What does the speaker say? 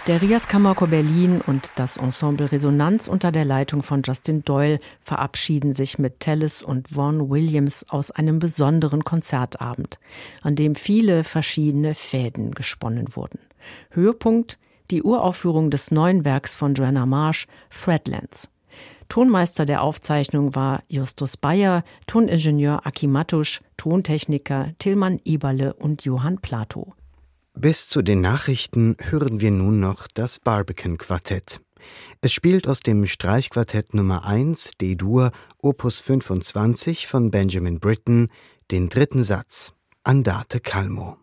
Der Rias Kammerchor Berlin und das Ensemble Resonanz unter der Leitung von Justin Doyle verabschieden sich mit Tallis und Vaughan Williams aus einem besonderen Konzertabend, an dem viele verschiedene Fäden gesponnen wurden. Höhepunkt die Uraufführung des neuen Werks von Joanna Marsh, Threadlands. Tonmeister der Aufzeichnung war Justus Bayer, Toningenieur Aki Mattusch, Tontechniker Tilman Eberle und Johann Plato. Bis zu den Nachrichten hören wir nun noch das Barbican-Quartett. Es spielt aus dem Streichquartett Nummer 1 D-Dur, Opus 25 von Benjamin Britten, den dritten Satz, Andante calmo.